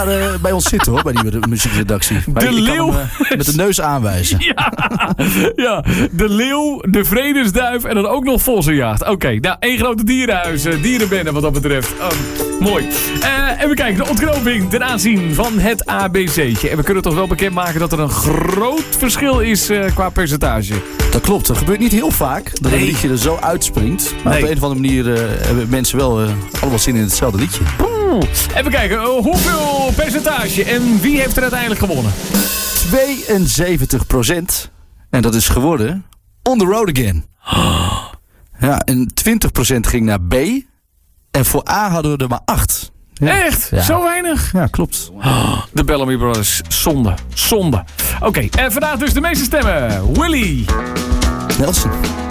bij ons zitten hoor, bij die muziekredactie. Maar ik leeuw. kan hem, met de neus aanwijzen. Ja, de leeuw, de vredesduif en dan ook nog vossenjacht. Oké, nou, één grote dierenhuis, dierenbende wat dat betreft. Mooi. Even kijken, de ontknoping ten aanzien van het ABC'tje. En we kunnen toch wel bekendmaken dat er een groot verschil is qua percentage. Dat klopt, dat gebeurt niet heel vaak dat een liedje er zo uitspringt. Maar op een of andere manier hebben mensen wel allemaal zin in hetzelfde liedje. Even kijken, hoeveel percentage en wie heeft er uiteindelijk gewonnen? 72%. En dat is geworden On The Road Again. Ja, en 20% ging naar B. En voor A hadden we er maar 8. Ja. Echt? Ja. Zo weinig? Ja, klopt. De Bellamy Brothers. Zonde. Oké, en vandaag dus de meeste stemmen. Willy. Nelson.